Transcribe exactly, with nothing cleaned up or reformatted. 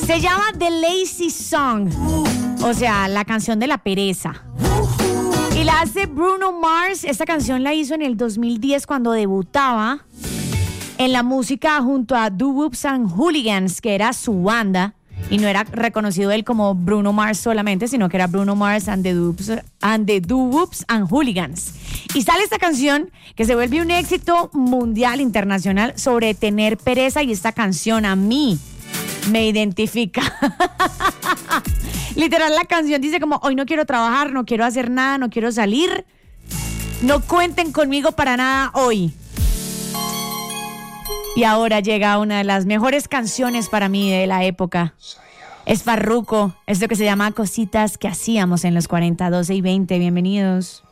Se llama The Lazy Song, o sea, la canción de la pereza. Y la hace Bruno Mars. Esta canción la hizo en el dos mil diez cuando debutaba en la música junto a Doo Woops and Hooligans, que era su banda. Y no era reconocido él como Bruno Mars solamente, sino que era Bruno Mars and the Doo Woops and, the Doo Woops and Hooligans. Y sale esta canción que se vuelve un éxito mundial, internacional, sobre tener pereza. Y esta canción a mí me identifica. Literal, la canción dice como: hoy no quiero trabajar, no quiero hacer nada, no quiero salir. No cuenten conmigo para nada hoy. Y ahora llega una de las mejores canciones para mí de la época. Es Farruko, esto que se llama Cositas que hacíamos en los cuarenta, doce y veinte. Bienvenidos.